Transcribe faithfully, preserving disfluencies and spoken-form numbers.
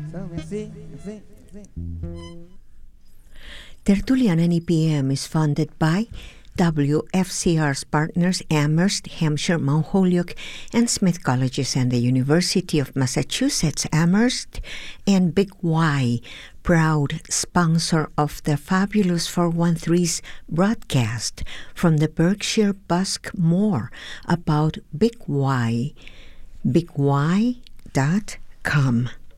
So merci, merci, merci. Tertulianan E P M is funded by W F C R's partners Amherst, Hampshire, Mount Holyoke, and Smith Colleges and the University of Massachusetts Amherst, and Big Y, proud sponsor of the Fabulous four one three's broadcast from the Berkshire Busk. More about Big Y, big y dot com.